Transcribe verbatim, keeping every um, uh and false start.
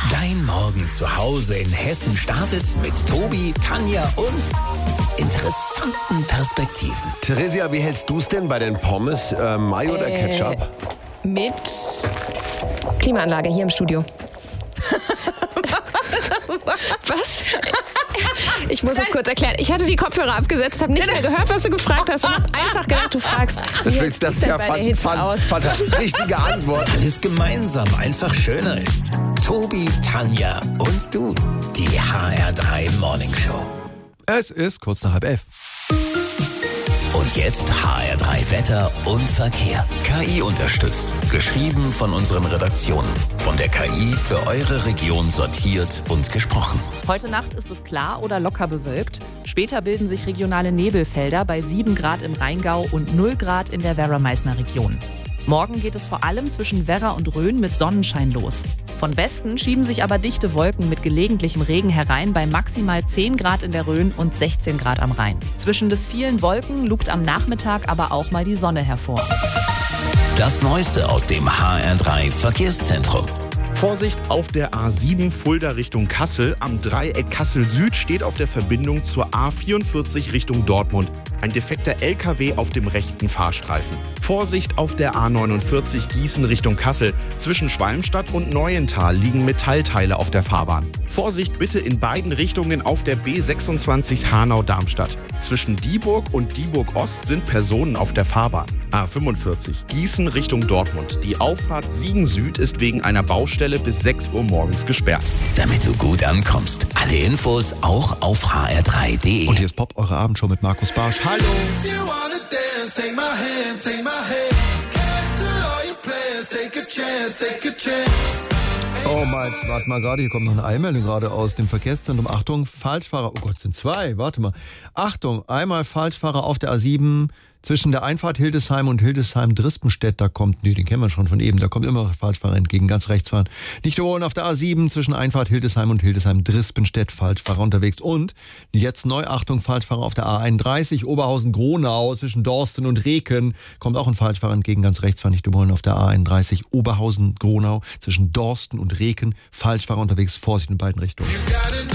Dein Morgen zu Hause in Hessen startet mit Tobi, Tanja und interessanten Perspektiven. Theresia, wie hältst du es denn bei den Pommes? Äh, Mayo oder Äh, Ketchup? Mit Klimaanlage hier im Studio. Was? Ich muss es kurz erklären. Ich hatte die Kopfhörer abgesetzt, habe nicht mehr gehört, was du gefragt hast und habe einfach gedacht, du fragst, Das, wie willst, das hältst ist du ja denn bei der fan, Hitze fan, aus? fan, richtige Antwort. Alles gemeinsam einfach schöner ist. Tobi, Tanja und du. Die H R drei Morning Show. Es ist kurz nach halb elf. Und jetzt H R drei Wetter und Verkehr. K I unterstützt. Geschrieben von unseren Redaktionen. Von der K I für eure Region sortiert und gesprochen. Heute Nacht ist es klar oder locker bewölkt. Später bilden sich regionale Nebelfelder bei sieben Grad im Rheingau und null Grad in der Werra-Meißner Region. Morgen geht es vor allem zwischen Werra und Rhön mit Sonnenschein los. Von Westen schieben sich aber dichte Wolken mit gelegentlichem Regen herein bei maximal zehn Grad in der Rhön und sechzehn Grad am Rhein. Zwischen des vielen Wolken lugt am Nachmittag aber auch mal die Sonne hervor. Das Neueste aus dem H R drei Verkehrszentrum. Vorsicht auf der A sieben Fulda Richtung Kassel. Am Dreieck Kassel Süd steht auf der Verbindung zur A vierundvierzig Richtung Dortmund ein defekter L K W auf dem rechten Fahrstreifen. Vorsicht auf der A neunundvierzig Gießen Richtung Kassel. Zwischen Schwalmstadt und Neuental liegen Metallteile auf der Fahrbahn. Vorsicht bitte in beiden Richtungen auf der B sechsundzwanzig Hanau-Darmstadt. Zwischen Dieburg und Dieburg Ost sind Personen auf der Fahrbahn. A fünfundvierzig Gießen Richtung Dortmund. Die Auffahrt Siegen Süd ist wegen einer Baustelle bis sechs Uhr morgens gesperrt. Damit du gut ankommst. Alle Infos auch auf h r drei punkt d e. Und hier ist Pop, eure Abendshow mit Markus Barsch. Hallo! Oh mein, warte mal gerade, hier kommt noch eine Eilmeldung gerade aus dem Verkehrszentrum. Achtung, Falschfahrer, oh Gott, sind zwei, warte mal. Achtung, einmal Falschfahrer auf der A sieben zwischen der Einfahrt Hildesheim und Hildesheim-Drispenstedt. Da kommt, nee, den kennen wir schon von eben, da kommt immer noch Falschfahrer entgegen, ganz rechts fahren. Nicht überholen auf der A sieben zwischen Einfahrt Hildesheim und Hildesheim-Drispenstedt, Falschfahrer unterwegs. Und jetzt neu, Achtung, Falschfahrer auf der A einunddreißig, Oberhausen-Gronau zwischen Dorsten und Reken. Kommt auch ein Falschfahrer entgegen, ganz rechts fahren, nicht überholen auf der A einunddreißig, Oberhausen-Gronau zwischen Dorsten und Reken, Falschfahrer unterwegs, Vorsicht in beiden Richtungen.